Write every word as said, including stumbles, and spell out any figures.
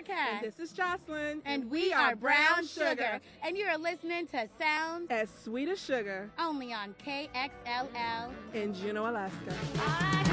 Erica. And this is Jocelyn. And we, we are Brown Sugar. Sugar. And you're listening to Sounds as Sweet as Sugar. Only on K X L L in Juneau, Alaska. I